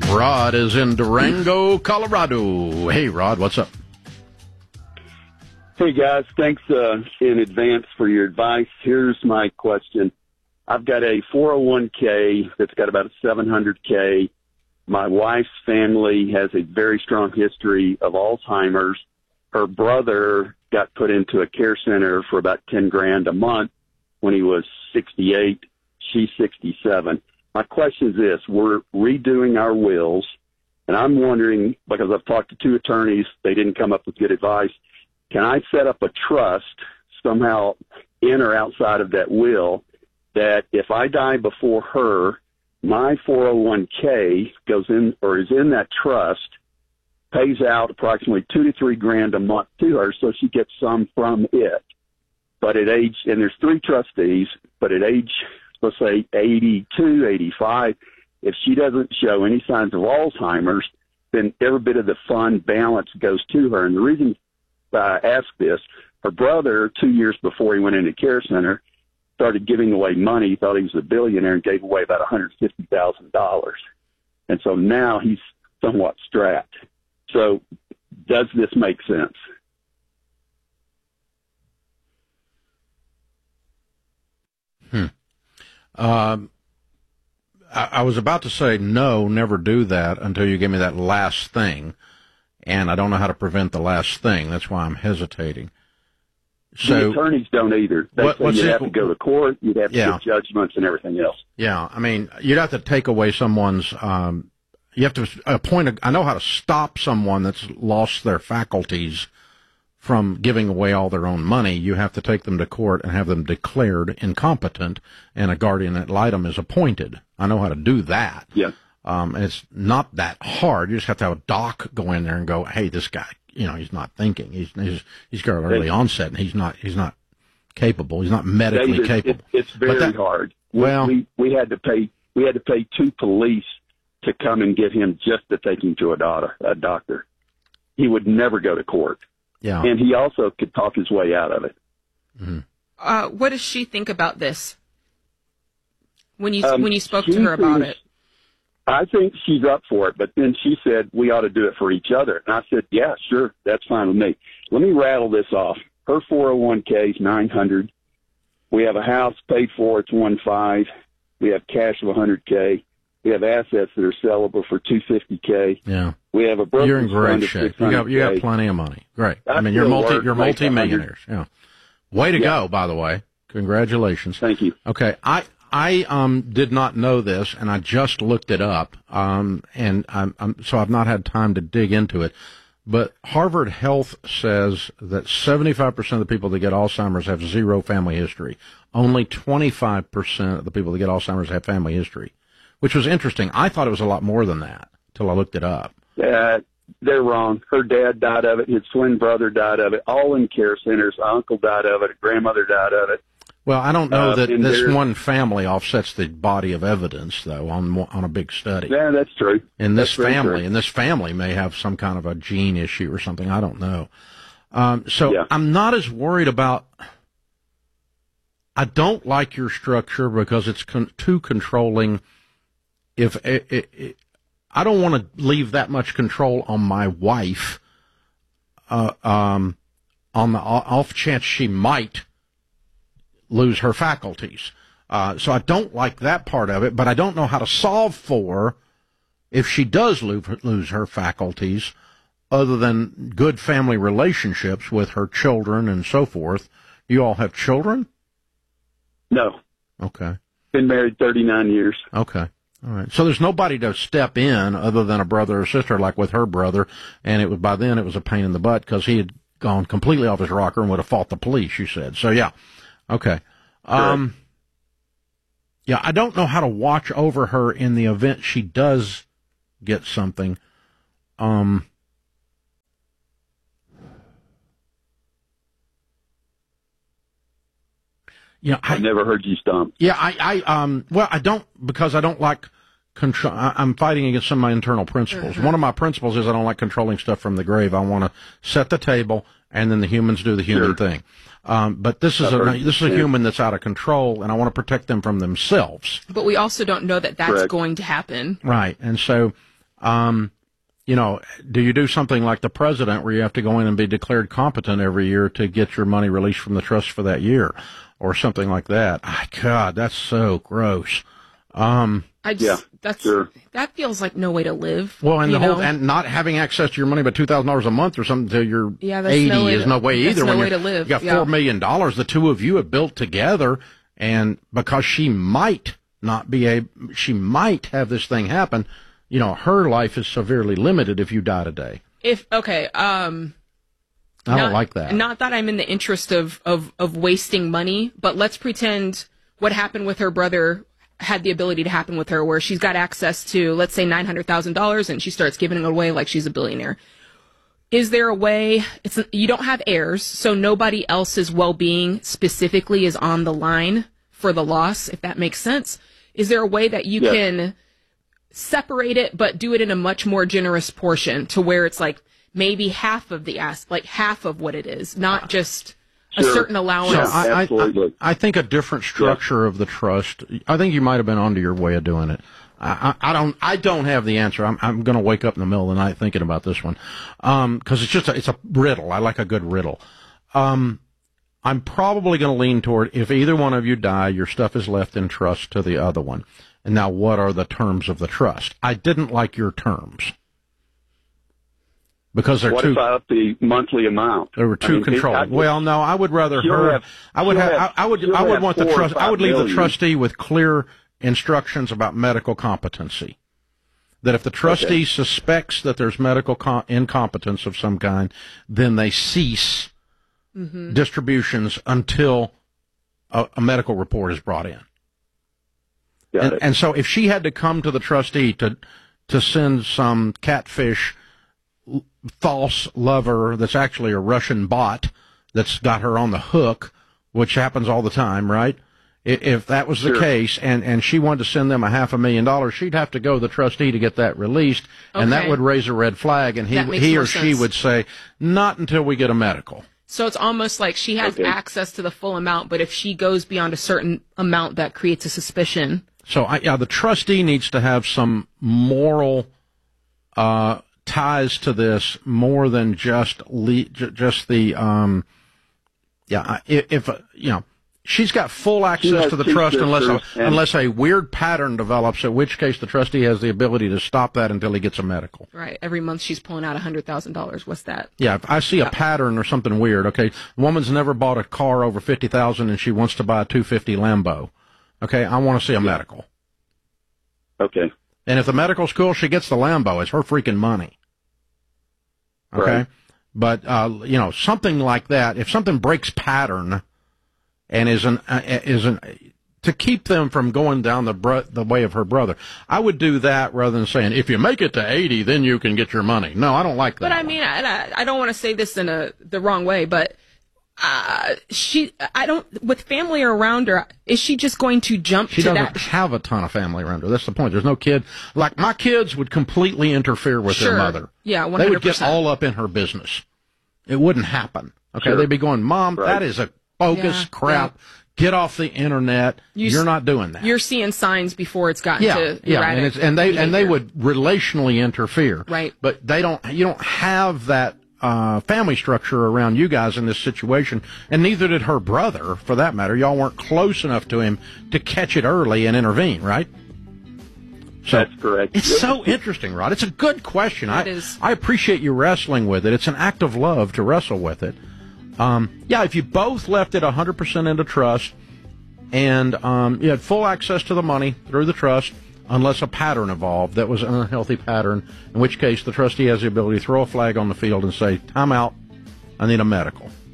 Rod is in Durango, Colorado. Hey, Rod, what's up? Hey, guys. Thanks in advance for your advice. Here's my question. I've got a 401k that's got about a 700k. My wife's family has a very strong history of Alzheimer's. Her brother got put into a care center for about 10 grand a month when he was 68. She's 67. My question is this. We're redoing our wills, and I'm wondering, because I've talked to two attorneys, they didn't come up with good advice. Can I set up a trust somehow in or outside of that will that if I die before her, my 401k goes in or is in that trust, pays out approximately 2 to 3 grand a month to her, so she gets some from it. But at age, and there's 3 trustees, but at age, let's say 82, 85, if she doesn't show any signs of Alzheimer's, then every bit of the fund balance goes to her. And the reason I ask this, her brother, 2 years before he went into care center, started giving away money. He thought he was a billionaire and gave away about $150,000. And so now he's somewhat strapped. So does this make sense? I was about to say no, never do that until you give me that last thing. And I don't know how to prevent the last thing. That's why I'm hesitating. So the attorneys don't either. They say you'd have to go to court, you'd have to get judgments and everything else. Yeah, I mean, you'd have to take away someone's, you have to appoint I know how to stop someone that's lost their faculties from giving away all their own money. You have to take them to court and have them declared incompetent, and a guardian ad litem is appointed. I know how to do that. Yeah. It's not that hard. You just have to have a doc go in there and go, hey, this guy, he's not thinking. He's got early onset, and he's not capable. He's not medically David, capable. It's very hard. We had to pay 2 police to come and get him just to take him to a doctor. He would never go to court. Yeah. And he also could talk his way out of it. Mm-hmm. What does she think about this? When you spoke to her about it? I think she's up for it, but then she said we ought to do it for each other. And I said, yeah, sure, that's fine with me. Let me rattle this off. Her 401k is $900. We have a house paid for, it's $1.5. We have cash of $100k. We have assets that are sellable for $250k. Yeah. We have a brokerage You're in great fund of shape. $600K. You got plenty of money. Great. I mean, you're multi-millionaires. Yeah. Way to go, by the way. Congratulations. Thank you. Okay. I did not know this, and I just looked it up, and so I've not had time to dig into it. But Harvard Health says that 75% of the people that get Alzheimer's have zero family history. Only 25% of the people that get Alzheimer's have family history, which was interesting. I thought it was a lot more than that till I looked it up. They're wrong. Her dad died of it. His twin brother died of it. All in care centers. Her uncle died of it. Her grandmother died of it. Well, I don't know that this one family offsets the body of evidence, though, on a big study. Yeah, that's true. In this family may have some kind of a gene issue or something. I don't know. I'm not as worried about. I don't like your structure because it's too controlling. I don't want to leave that much control on my wife, on the off chance she might lose her faculties. So I don't like that part of it, but I don't know how to solve for if she does lose her faculties other than good family relationships with her children and so forth. You all have children? No. Okay. Been married 39 years. Okay. All right. So there's nobody to step in other than a brother or sister, like with her brother, and by then it was a pain in the butt because he had gone completely off his rocker and would have fought the police, you said. So, yeah. Okay. Sure. Yeah, I don't know how to watch over her in the event she does get something. Yeah, I never heard you stomp. Yeah, I don't, because I don't like control. I'm fighting against some of my internal principles. Mm-hmm. One of my principles is I don't like controlling stuff from the grave. I want to set the table, and then the humans do the human thing. But this is a human that's out of control, and I want to protect them from themselves. But we also don't know that that's going to happen. Right, and so You know, do you do something like the president where you have to go in and be declared competent every year to get your money released from the trust for that year or something like that? God, that's so gross. That feels like no way to live. Well, and and not having access to your money but $2,000 a month or something till you're 80 is no way either. No way to live. You got $4 million the two of you have built together, and because she might have this thing happen, you know, her life is severely limited if you die today. I don't like that. Not that I'm in the interest of wasting money, but let's pretend what happened with her brother had the ability to happen with her, where she's got access to, let's say, $900,000, and she starts giving it away like she's a billionaire. Is there a way? You don't have heirs, so nobody else's well-being specifically is on the line for the loss, if that makes sense. Is there a way that you can separate it, but do it in a much more generous portion to where it's like maybe half of half of what it is, not just a certain allowance? So I think a different structure of the trust. I think you might have been onto your way of doing it. I don't have the answer. I'm going to wake up in the middle of the night thinking about this one, because it's a riddle. I like a good riddle. I'm probably going to lean toward, if either one of you die, your stuff is left in trust to the other one. And now, what are the terms of the trust? I didn't like your terms because they're too. What about the monthly amount? They were too controlling. Well, no, I would rather her. I would want the trust. I would leave the trustee with clear instructions about medical competency. That if the trustee suspects that there's medical incompetence of some kind, then they cease distributions until a medical report is brought in. And so if she had to come to the trustee to send some catfish false lover that's actually a Russian bot that's got her on the hook, which happens all the time, right? If that was the case, and she wanted to send them $500,000, she'd have to go to the trustee to get that released, and that would raise a red flag, and he or she would say, not until we get a medical. So it's almost like she has access to the full amount, but if she goes beyond a certain amount, that creates a suspicion. So the trustee needs to have some moral ties to this more than just the if she's got full access to the trust unless a weird pattern develops, in which case the trustee has the ability to stop that until he gets a medical. Right. Every month she's pulling out $100,000. What's that? Yeah. If I see a pattern or something weird, the woman's never bought a car over $50,000 and she wants to buy a $250 Lambo. Okay. I want to see a medical. Okay. And if the medical's cool, she gets the Lambo. It's her freaking money. Okay. Right. But, something like that, if something breaks pattern and to keep them from going down the way of her brother, I would do that rather than saying, if you make it to 80, then you can get your money. No, I don't like that. But I mean, I don't want to say this in the wrong way, but with family around her, is she just going to jump to that? She doesn't have a ton of family around her. That's the point. There's no kid. Like, my kids would completely interfere with their mother. Yeah, 100%. They would get all up in her business. It wouldn't happen. Okay, they'd be going, Mom, that is a bogus crap. Yeah. Get off the internet. You're not doing that. You're seeing signs before it's gotten to erratic. And they would relationally interfere. Right. But you don't have that family structure around you guys in this situation, and neither did her brother, for that matter. Y'all weren't close enough to him to catch it early and intervene, right? So, that's correct. It's so interesting, Rod. It's a good question. It is. I appreciate you wrestling with it. It's an act of love to wrestle with it. If you both left it 100% into trust, and you had full access to the money through the trust, unless a pattern evolved that was an unhealthy pattern, in which case the trustee has the ability to throw a flag on the field and say, time out, I need a medical.